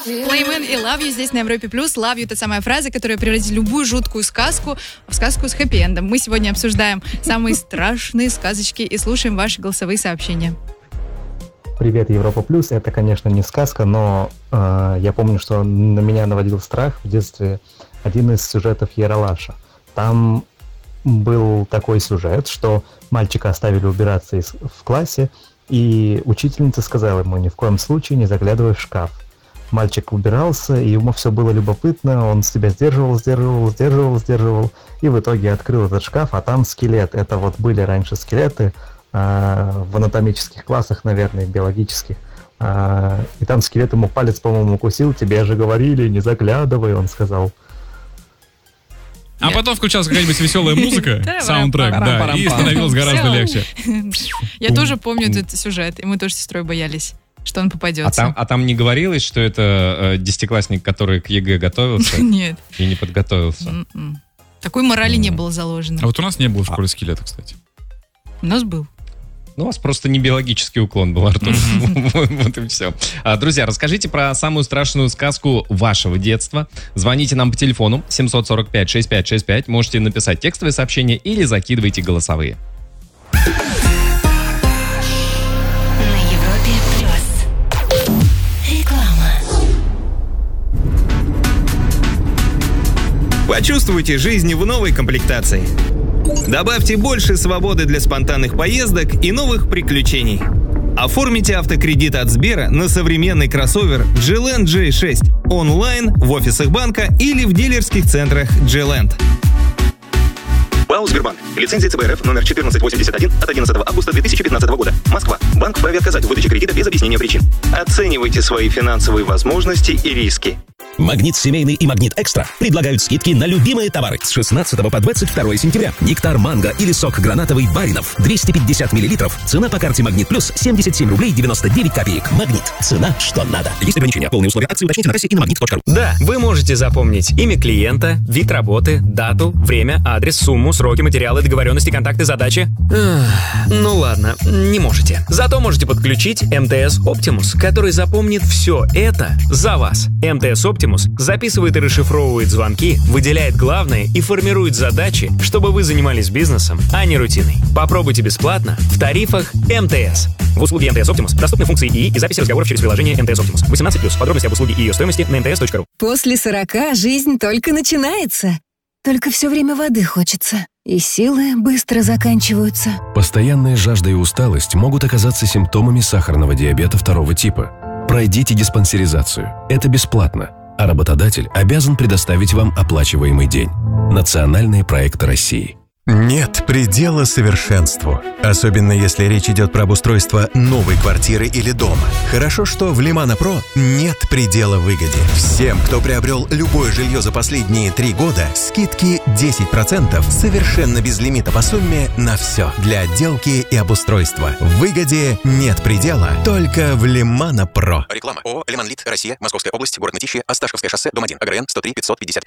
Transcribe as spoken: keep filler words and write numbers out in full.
Playman и Love You здесь на Европе+. Love You — это самая фраза, которая превратит любую жуткую сказку в сказку с хэппи-эндом. Мы сегодня обсуждаем самые страшные сказочки и слушаем ваши голосовые сообщения. Привет, Европа Плюс. Это, конечно, не сказка, но э, я помню, что на меня наводил страх в детстве один из сюжетов Ералаша. Там был такой сюжет, что мальчика оставили убираться из, в классе, и учительница сказала ему: ни в коем случае не заглядывай в шкаф. Мальчик убирался, и ему все было любопытно, он себя сдерживал, сдерживал, сдерживал, сдерживал, и в итоге открыл этот шкаф, а там скелет. Это вот были раньше скелеты э, в анатомических классах, наверное, биологических. Э, и там скелет ему палец, по-моему, укусил. Тебе же говорили, не заглядывай, он сказал. А Нет. потом включалась какая-нибудь веселая музыка, саундтрек, да, и становилось гораздо легче. Я тоже помню этот сюжет, и мы тоже с сестрой боялись, что он попадется. А там, а там не говорилось, что это э, десятиклассник, который к ЕГЭ готовился? Нет. И не подготовился? Mm-mm. Такой морали mm. не было заложено. А вот у нас не было в школе скелета, кстати. У нас был. Ну, у вас просто не биологический уклон был, Артур. Вот и все. Друзья, расскажите про самую страшную сказку вашего детства. Звоните нам по телефону семь четыре пять шесть пять шесть пять. Можете написать текстовые сообщения или закидывайте голосовые. Почувствуйте жизнь в новой комплектации. Добавьте больше свободы для спонтанных поездок и новых приключений. Оформите автокредит от Сбера на современный кроссовер джи ленд джей шесть онлайн, в офисах банка или в дилерских центрах джи ленд. ПАО «Сбербанк». Лицензия ЦБ РФ номер четырнадцать восемьдесят один от одиннадцатого августа две тысячи пятнадцатого года. Москва. Банк вправе отказать в выдаче кредита без объяснения причин. Оценивайте свои финансовые возможности и риски. Магнит Семейный и Магнит Экстра предлагают скидки на любимые товары с шестнадцатого по двадцать второе сентября. Нектар манго или сок гранатовый Баринов двести пятьдесят миллилитров. Цена по карте Магнит Плюс семьдесят семь рублей девяносто девять копеек. Магнит. Цена, что надо. Есть ограничения. Полные условия акции уточните на кассе и на магнит точка ру. Да, вы можете запомнить имя клиента, вид работы, дату, время, адрес, сумму, сроки, материалы, договоренности, контакты, задачи. Эх, ну ладно, не можете. Зато можете подключить эм тэ эс Optimus, который запомнит все это за вас. эм тэ эс Optimus записывает и расшифровывает звонки, выделяет главное и формирует задачи, чтобы вы занимались бизнесом, а не рутиной. Попробуйте бесплатно в тарифах эм тэ эс. В услуге эм тэ эс Optimus доступны функции ИИ и записи разговоров через приложение эм тэ эс Optimus. восемнадцать плюс. Подробности об услуге и ее стоимости на эм тэ эс точка ру. После сорока жизнь только начинается. Только все время воды хочется. И силы быстро заканчиваются. Постоянная жажда и усталость могут оказаться симптомами сахарного диабета второго типа. Пройдите диспансеризацию. Это бесплатно. А работодатель обязан предоставить вам оплачиваемый день. Национальные проекты России. Нет предела совершенству. Особенно если речь идет про обустройство новой квартиры или дома. Хорошо, что в Лимана Про нет предела выгоде. Всем, кто приобрел любое жилье за последние три года, скидки десять процентов совершенно без лимита по сумме на все. Для отделки и обустройства. В выгоде нет предела, только в Лимана Про. Реклама. ООО «Лиманлит. Россия. Московская область. Город Мытищи. Осташковское шоссе. Дом один. АГРН сто три пятьсот пятьдесят пять.